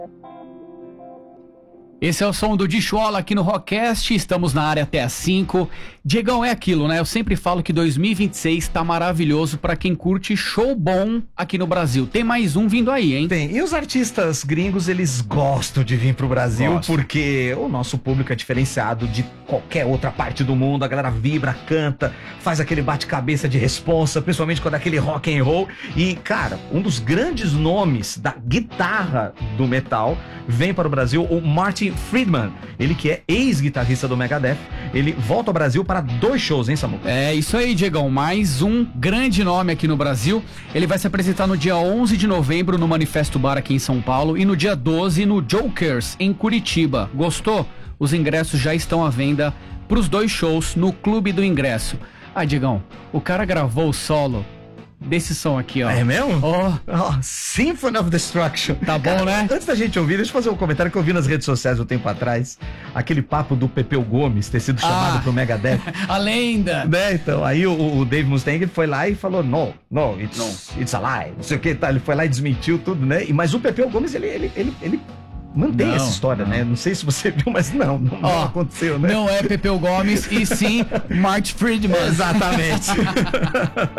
Esse é o som do Dishola aqui no Rockcast, estamos na área até às 5. Diegão, é aquilo, né? Eu sempre falo que 2026 tá maravilhoso pra quem curte show bom aqui no Brasil. Tem mais um vindo aí, hein? Tem. E os artistas gringos, eles gostam de vir pro Brasil porque o nosso público é diferenciado de qualquer outra parte do mundo. A galera vibra, canta, faz aquele bate-cabeça de responsa, principalmente quando é aquele rock and roll. E, cara, um dos grandes nomes da guitarra do metal vem para o Brasil, o Martin Friedman. Ele que é ex-guitarrista do Megadeth. Ele volta ao Brasil para 2 shows, hein, Samu? É isso aí, Diegão. Mais um grande nome aqui no Brasil. Ele vai se apresentar no dia 11 de novembro no Manifesto Bar aqui em São Paulo e no dia 12 no Jokers, em Curitiba. Gostou? Os ingressos já estão à venda para os 2 shows no Clube do Ingresso. Ah, Diegão, o cara gravou o solo desse som aqui, ó. É mesmo? Ó. Symphony of Destruction. Tá bom, cara, né? Antes da gente ouvir, deixa eu fazer um comentário que eu vi nas redes sociais um tempo atrás. Aquele papo do Pepeu Gomes ter sido chamado pro Megadeth. A lenda! Né? Então, aí o Dave Mustaine foi lá e falou, it's a lie, não sei o que, tá? Ele foi lá e desmentiu tudo, né? Mas o Pepeu Gomes, ele mantém essa história, né? Não sei se você viu, mas não aconteceu, né? Não é Pepeu Gomes, e sim Martin Friedman. Exatamente.